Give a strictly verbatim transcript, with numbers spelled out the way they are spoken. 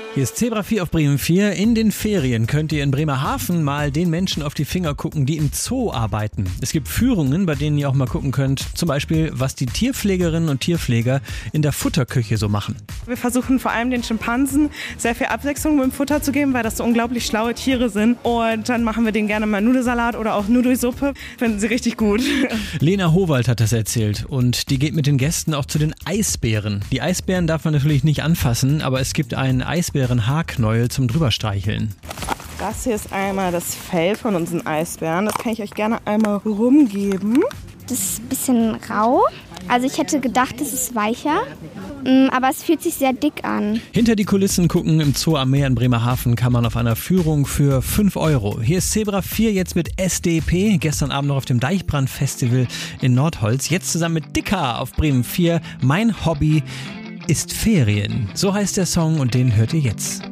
Hier ist Zebra vier auf Bremen vier. In den Ferien könnt ihr in Bremerhaven mal den Menschen auf die Finger gucken, die im Zoo arbeiten. Es gibt Führungen, bei denen ihr auch mal gucken könnt, zum Beispiel, was die Tierpflegerinnen und Tierpfleger in der Futterküche so machen. Wir versuchen vor allem den Schimpansen sehr viel Abwechslung mit dem Futter zu geben, weil das so unglaublich schlaue Tiere sind. Und dann machen wir denen gerne mal Nudelsalat oder auch Nudelsuppe. Finden sie richtig gut. Lena Howald hat das erzählt und die geht mit den Gästen auch zu den Eisbären. Die Eisbären darf man natürlich nicht anfassen, aber es gibt einen Eisbären-Haarknäuel zum Drüberstreicheln. Das hier ist einmal das Fell von unseren Eisbären. Das kann ich euch gerne einmal rumgeben. Das ist ein bisschen rau. Also ich hätte gedacht, es ist weicher, aber es fühlt sich sehr dick an. Hinter die Kulissen gucken im Zoo am Meer in Bremerhaven kann man auf einer Führung für fünf Euro. Hier ist Zebra vier jetzt mit S D P, gestern Abend noch auf dem Deichbrand-Festival in Nordholz. Jetzt zusammen mit Dicker auf Bremen vier. Mein Hobby ist Ferien. So heißt der Song und den hört ihr jetzt.